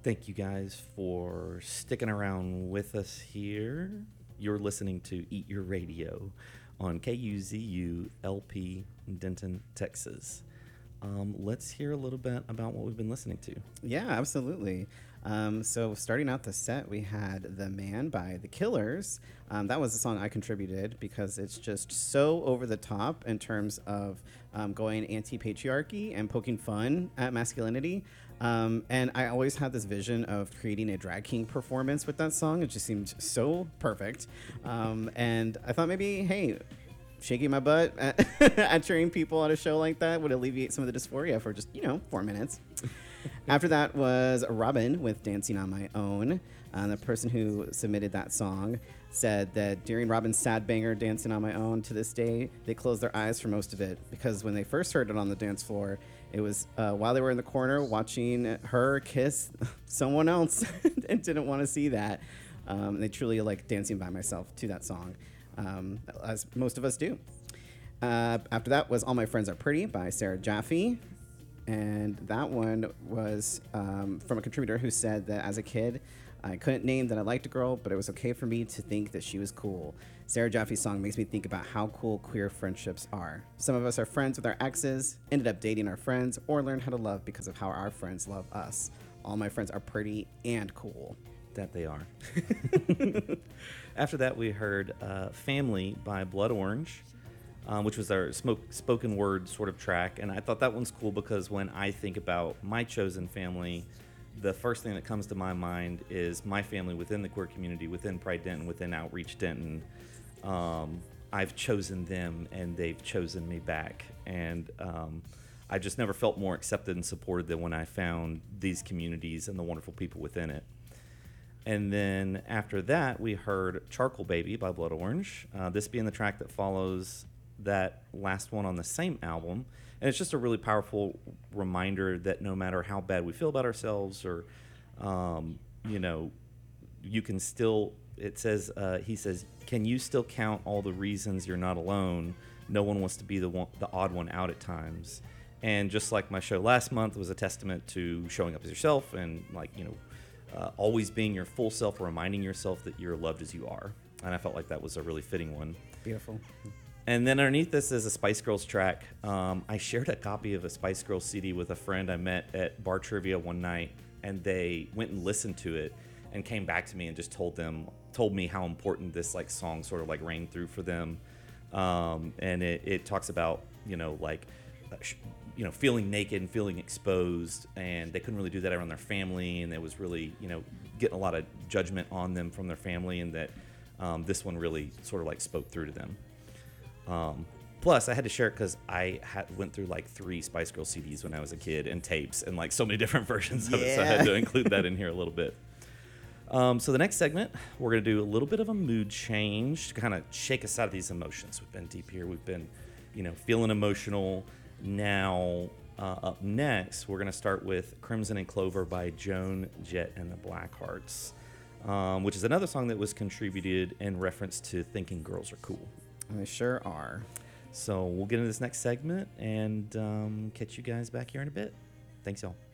Thank you guys for sticking around with us here. You're listening to Eat Your Radio on KUZU LP Denton, Texas. Let's hear a little bit about what we've been listening to. Yeah, absolutely. So starting out the set, we had "The Man" by The Killers. That was the song I contributed because it's just so over the top in terms of going anti-patriarchy and poking fun at masculinity. And I always had this vision of creating a drag king performance with that song. It just seemed so perfect. And I thought maybe, hey, shaking my butt at cheering people at a show like that would alleviate some of the dysphoria for just, 4 minutes. After that was Robin with "Dancing on My Own." The person who submitted that song said that during Robin's sad banger, "Dancing on My Own," to this day, they closed their eyes for most of it because when they first heard it on the dance floor, it was while they were in the corner watching her kiss someone else and didn't want to see that. They truly like dancing by myself to that song, as most of us do. After that was "All My Friends Are Pretty" by Sarah Jaffe. And that one was from a contributor who said that as a kid, I couldn't name that I liked a girl, but it was okay for me to think that she was cool. Sarah Jaffe's song makes me think about how cool queer friendships are. Some of us are friends with our exes, ended up dating our friends, or learned how to love because of how our friends love us. All my friends are pretty and cool. That they are. After that, we heard "Family" by Blood Orange, which was our spoken word sort of track. And I thought that one's cool because when I think about my chosen family, the first thing that comes to my mind is my family within the queer community, within Pride Denton, within Outreach Denton. I've chosen them and they've chosen me back. And I just never felt more accepted and supported than when I found these communities and the wonderful people within it. And then after that, we heard "Charcoal Baby" by Blood Orange, this being the track that follows that last one on the same album. And it's just a really powerful reminder that no matter how bad we feel about ourselves or, you can still, it says, he says, "Can you still count all the reasons you're not alone? No one wants to be the odd one out at times." And just like my show last month was a testament to showing up as yourself and always being your full self, reminding yourself that you're loved as you are. And I felt like that was a really fitting one. Beautiful. And then underneath this is a Spice Girls track. I shared a copy of a Spice Girls CD with a friend I met at bar trivia one night, and they went and listened to it and came back to me and just told me how important this song sort of rang through for them. And it talks about feeling naked and feeling exposed, and they couldn't really do that around their family, and it was really getting a lot of judgment on them from their family, and that this one really sort of spoke through to them. Plus, I had to share it because I went through 3 Spice Girl CDs when I was a kid and tapes and so many different versions of it, so I had to include that in here a little bit. So the next segment, we're going to do a little bit of a mood change to kind of shake us out of these emotions. We've been deep here. We've been, feeling emotional. Now, up next, we're going to start with "Crimson and Clover" by Joan Jett and the Blackhearts, which is another song that was contributed in reference to thinking girls are cool. They sure are. So we'll get into this next segment and catch you guys back here in a bit. Thanks, y'all.